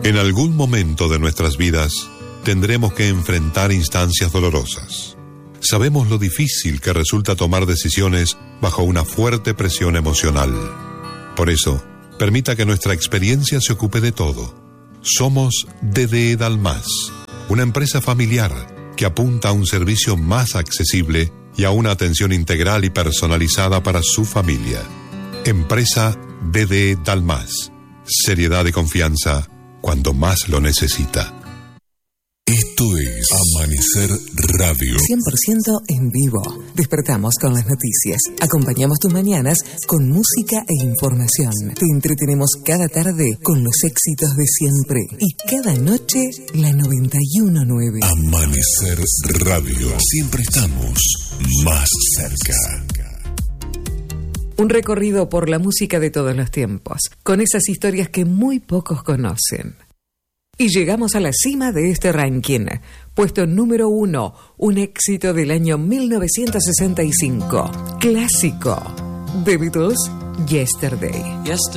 En algún momento de nuestras vidas tendremos que enfrentar instancias dolorosas. Sabemos lo difícil que resulta tomar decisiones bajo una fuerte presión emocional. Por eso, permita que nuestra experiencia se ocupe de todo. Somos DDE Dalmas, una empresa familiar que apunta a un servicio más accesible y a una atención integral y personalizada para su familia. Empresa DDE Dalmas. Seriedad y confianza cuando más lo necesita. Esto es Amanecer Radio. 100% en vivo. Despertamos con las noticias. Acompañamos tus mañanas con música e información. Te entretenemos cada tarde con los éxitos de siempre. Y cada noche, la 91.9. Amanecer Radio. Siempre estamos más cerca. Un recorrido por la música de todos los tiempos, con esas historias que muy pocos conocen. Y llegamos a la cima de este ranking. Puesto número 1, un éxito del año 1965. Clásico. The Beatles, Yesterday.